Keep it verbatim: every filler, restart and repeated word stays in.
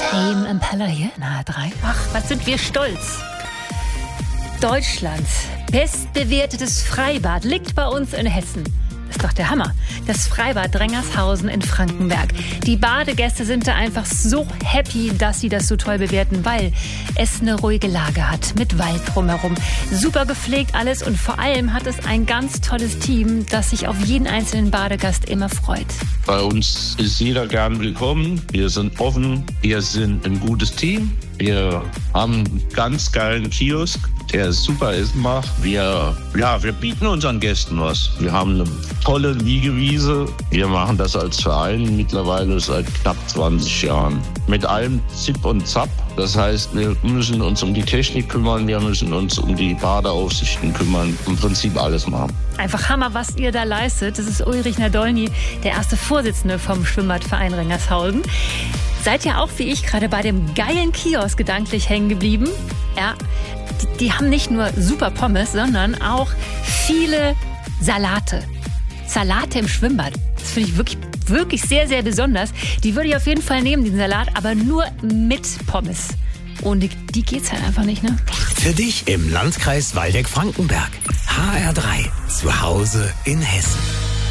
Tame Impala hier in H drei. Ach, was sind wir stolz. Deutschlands bestbewertetes Freibad liegt bei uns in Hessen. Das ist doch der Hammer. Das Freibad Drengershausen in Frankenberg. Die Badegäste sind da einfach so happy, dass sie das so toll bewerten, weil es eine ruhige Lage hat, mit Wald drumherum. Super gepflegt alles und vor allem hat es ein ganz tolles Team, das sich auf jeden einzelnen Badegast immer freut. Bei uns ist jeder gern willkommen. Wir sind offen, wir sind ein gutes Team. Wir haben einen ganz geilen Kiosk, der super Essen macht. Wir, ja, wir bieten unseren Gästen was. Wir haben eine tolle Liegewiese. Wir machen das als Verein mittlerweile seit knapp zwanzig Jahren. Mit allem Zip und Zap. Das heißt, wir müssen uns um die Technik kümmern, wir müssen uns um die Badeaufsichten kümmern. Im Prinzip alles machen. Einfach Hammer, was ihr da leistet. Das ist Ulrich Nadolny, der erste Vorsitzende vom Schwimmbadverein Drengershausen. Seid ihr auch wie ich gerade bei dem geilen Kiosk gedanklich hängen geblieben? Ja, die, die haben nicht nur super Pommes, sondern auch viele Salate. Salate im Schwimmbad. Das finde ich wirklich, wirklich sehr, sehr besonders. Die würde ich auf jeden Fall nehmen, den Salat, aber nur mit Pommes. Ohne die, die geht's halt einfach nicht, ne? Für dich im Landkreis Waldeck-Frankenberg. H R drei. Zu Hause in Hessen.